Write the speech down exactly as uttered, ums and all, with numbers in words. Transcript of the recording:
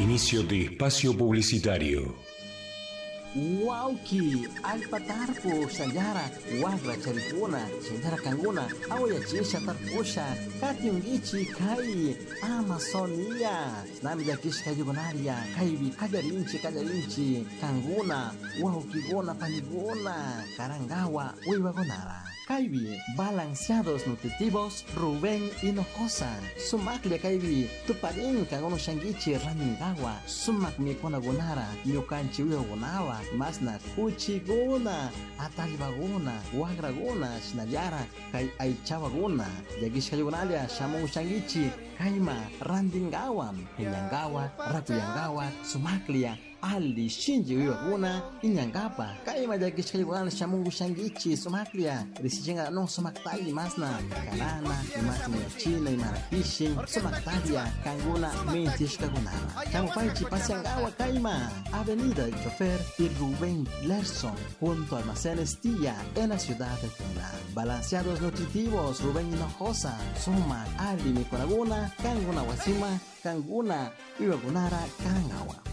Inicio de espacio publicitario. Wauki, alpatarpo, sayara, wagra charipuna, sayara kanguna, aoya chisha tarpusha, katiungichi kai, Amazonia, nami jakish kayugonaria, kaibi kajarinchi kajarinchi, kanguna, waukigona panigona, karangawa, wiwagonara. Kaibi, balanceados nutritivos, Rubén Hinojosa. Sumaklia kaibi, tuparin kangono shangichi raningawa, sumak mi kona gonara, nyokanchi uyo gonawa, masna kuchigona, atalibagona, wagragona, shinayara, kai aichawagona, yagish kayugonalia, shamu shangichi, kaima, randingawa, hinyangawa, rakuyangawa, sumaklia, Ali shinji wiwaguna inyangapa kaima jakish kayugonalia shamungu shangichi sumaklia risijinga no sumaktali masna kanana imati ya china imarakishi sumaktalia kanguna mentish kagunara chamupaichi pasiangawa kaima Avenida del Chofer y Rubén Lerson junto a Almacenes Tía en la ciudad de Tuna. Balanceados nutritivos Rubén Hinojosa Suma Ali Mikonaguna Kanguna Wasima Kanguna Wiwagunara Kangawa.